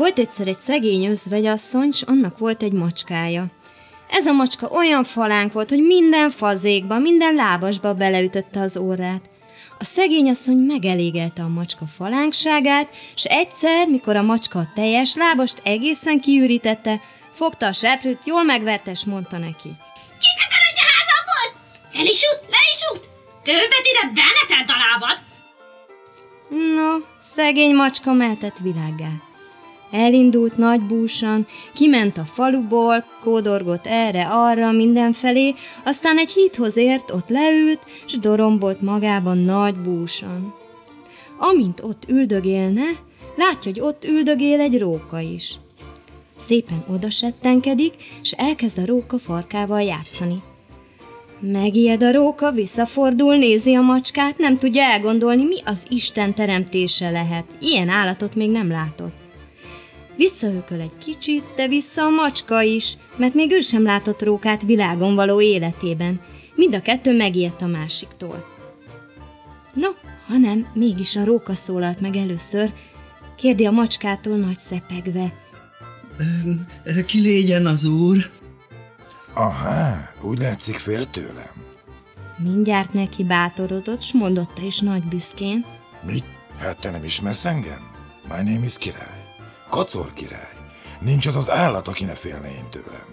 Volt egyszer egy szegény özvegyasszony, s annak volt egy macskája. Ez a macska olyan falánk volt, hogy minden fazékba, minden lábasba beleütötte az orrát. A szegény asszony megelégelte a macska falánkságát, s egyszer, mikor a macska a teljes lábast egészen kiürítette, fogta a seprűt, jól megverte, s mondta neki: Ki ne törődj a házamból! Fel is út, le is út! Többet ide be ne tedd a lábad! No, szegény macska mehetett világgá. Elindult nagy búsan, kiment a faluból, kódorgott erre-arra mindenfelé, aztán egy hídhoz ért, ott leült, s dorombolt magában nagy búsan. Amint ott üldögélne, látja, hogy ott üldögél egy róka is. Szépen odasettenkedik, s elkezd a róka farkával játszani. Megijed a róka, visszafordul, nézi a macskát, nem tudja elgondolni, mi az Isten teremtése lehet. Ilyen állatot még nem látott. Visszahököl egy kicsit, de vissza a macska is, mert még ő sem látott rókát világon való életében. Mind a kettő megijedt a másiktól. No, hanem mégis a róka szólalt meg először, kérdi a macskától nagy szepegve: Ki légyen az úr? Aha, úgy látszik fél tőlem. Mindjárt neki bátorodott, s mondotta is nagy büszkén: Mit? Hát te nem ismersz engem? My name is Király. Kacor király. Nincs az az állat, aki ne félne én tőlem.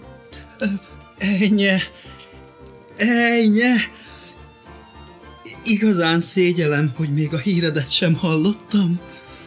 Ennyi. Igazán szégyellem, hogy még a híredet sem hallottam.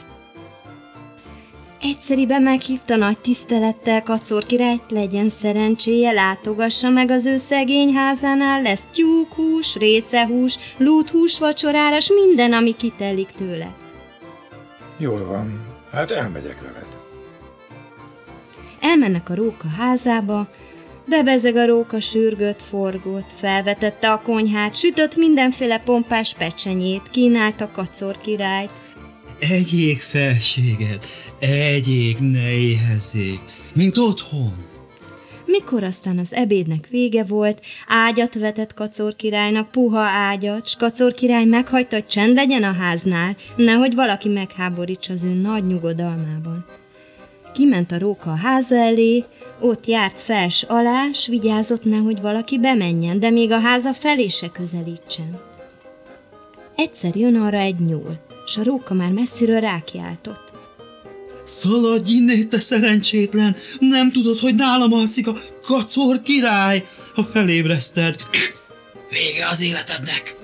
Egyszeriben meghívta nagy tisztelettel Kacor királyt, legyen szerencséje, látogassa meg az ő szegény házánál, lesz tyúkhús, récehús, lúthús vacsorára, s minden, ami kitelik tőle. Jól van, hát elmegyek veled. Elmennek a róka házába, de bezeg a róka sürgött, forgott, felvetette a konyhát, sütött mindenféle pompás pecsenyét, kínálta Kacor királyt. Egyék, felséged, egyék, ne éhezzék, mint otthon. Mikor aztán az ebédnek vége volt, ágyat vetett Kacor királynak, puha ágyat, s Kacor király meghagyta, hogy csend legyen a háznál, nehogy valaki megháborítsa az ő nagy nyugodalmában. Kiment a róka a háza elé, ott járt fels alá, s vigyázott, nehogy valaki bemenjen, de még a háza felé se közelítsen. Egyszer jön arra egy nyúl, s a róka már messziről rákiáltott: Szaladj innét, te szerencsétlen! Nem tudod, hogy nálam alszik a Kacor király? Ha felébreszted, vége az életednek!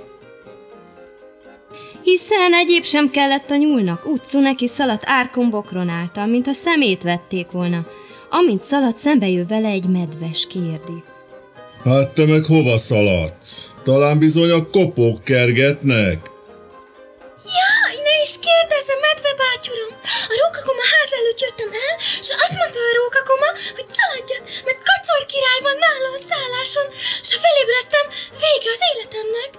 Hiszen egyéb sem kellett a nyúlnak, utcú neki szaladt árkon-bokron által, mint a szemét vették volna. Amint szaladt, szembe jön vele egy medves, kérdi: Hát te meg hova szaladsz? Talán bizony a kopók kergetnek? Jaj, ne is kérdezze, medve bátyurom! A rókakoma ház előtt jöttem el, s azt mondta a rókakoma, hogy szaladjak, mert Kacor király van nála a szálláson, s ha felébreztem, vége az életemnek.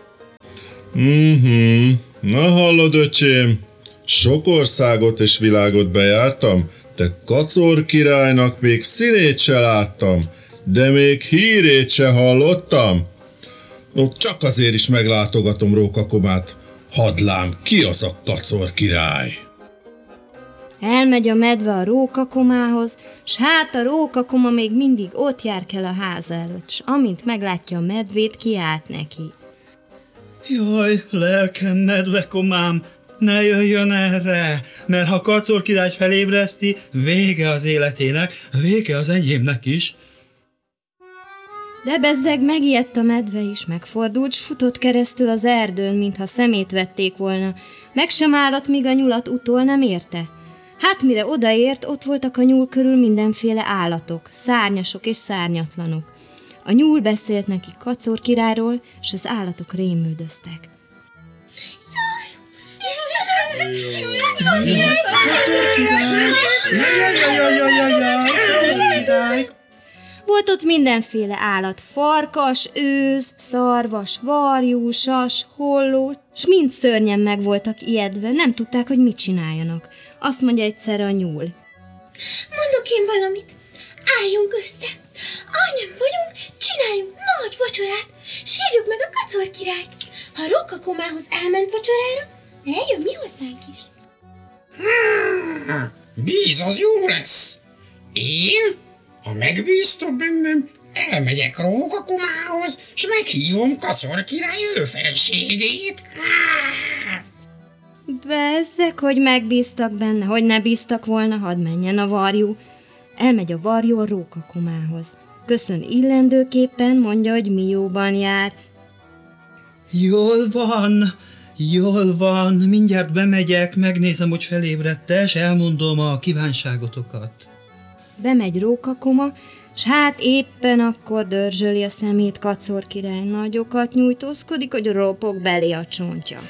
Na hallod, öcsém, sok országot és világot bejártam, de Kacor királynak még színét se láttam, de még hírét se hallottam. Csak azért is meglátogatom rókakomát. Hadd lám, ki az a Kacor király? Elmegy a medve a rókakomához, s hát a rókakoma még mindig ott járkál a háza előtt, s amint meglátja a medvét, kiált neki: Jaj, lelkem, medvekomám, ne jöjjön erre, mert ha Kacor király felébreszti, vége az életének, vége az enyémnek is. De bezzeg megijedt a medve is, megfordult, s futott keresztül az erdőn, mintha szemét vették volna. Meg sem állott, míg a nyulat utol nem érte. Hát mire odaért, ott voltak a nyúl körül mindenféle állatok, szárnyasok és szárnyatlanok. A nyúl beszélt neki Kacor királyról, s az állatok rémüldöztek. Istenem! Kacor király! Volt ott mindenféle állat, farkas, őz, szarvas, varjú, sas, holló, s mind szörnyen meg voltak ijedve, nem tudták, hogy mit csináljanak. Azt mondja egyszerre a nyúl: Mondok én valamit, álljunk össze. Annyian vagyunk, csináljunk nagy vacsorát, s hívjuk meg a Kacor királyt. Ha a rókakomához elment vacsorára, eljön mi hozzánk is. Bíz, az jó lesz. Én, ha megbíztok bennem, elmegyek Rókakomához, s meghívom Kacor király ő felségét. Bezzeg, hogy megbíztak benne, hogy ne bíztak volna, hadd menjen a varjú. Elmegy a varjú a Rókakomához. Köszön illendőképpen, mondja, hogy mi jóban jár. Jól van, mindjárt bemegyek, megnézem, hogy felébredte, és elmondom a kívánságotokat. Bemegy Rókakoma, s hát éppen akkor dörzsöli a szemét Kacor király, nagyokat nyújtózkodik, hogy ropog belé a csontja.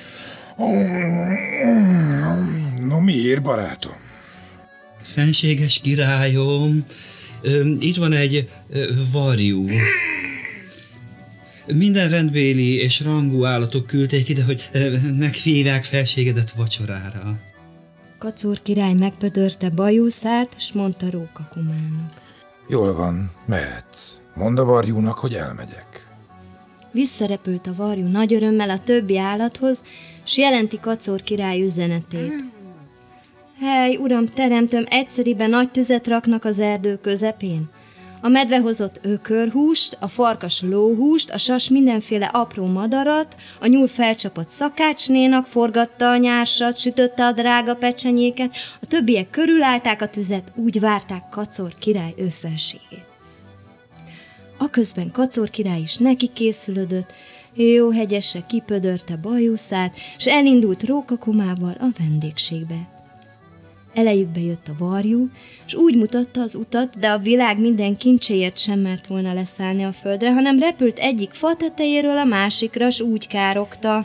No miért, barátom? Fenséges királyom, itt van egy varjú. Minden rendbéli és rangú állatok küldték ide, hogy meghívják felségedet vacsorára. Kacor király megpödörte bajuszát, s mondta Rókakomának. Jól van, mehetsz. Mondd a varjúnak, hogy elmegyek. Visszarepült a varjú nagy örömmel a többi állathoz, s jelenti Kacor király üzenetét. Hely, uram, teremtöm, egyszeriben nagy tüzet raknak az erdő közepén. A medve hozott ökörhúst, a farkas lóhúst, a sas mindenféle apró madarat, a nyúl felcsapott szakácsnénak, forgatta a nyársat, sütötte a drága pecsenyéket, a többiek körülállták a tüzet, úgy várták Kacor király ő felségét. Aközben Kacor király is neki készülődött, jó hegyesen kipödörte bajuszát, s elindult Rókakomával a vendégségbe. Elejükbe jött a varjú, s úgy mutatta az utat, de a világ minden kincséért sem mert volna leszállni a földre, hanem repült egyik fa tetejéről a másikra, s úgy károgta.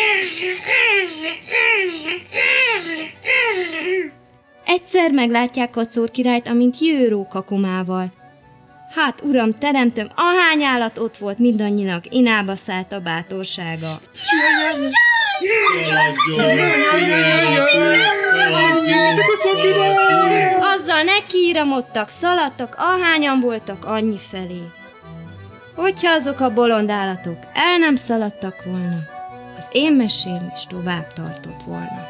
Egyszer meglátják Kacor királyt, amint jő Rókakomával. Hát, uram, teremtöm, ahány állat ott volt, mindannyinak inába szállt a bátorsága. Azzal nekiíramodtak, szaladtak, ahányan voltak, annyi felé. Hogyha azok a bolond állatok el nem szaladtak volna, az én mesém is tovább tartott volna.